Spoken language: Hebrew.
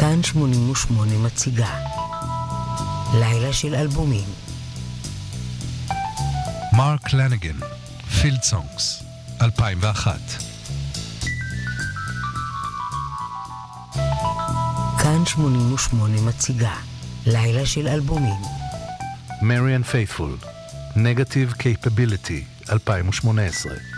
כאן 88 מציגה לילה של אלבומים. מרק לניגן, פילד סונגס, 2001. כאן 88 מציגה לילה של אלבומים. מריאן פייתפול, Negative Capability, 2018.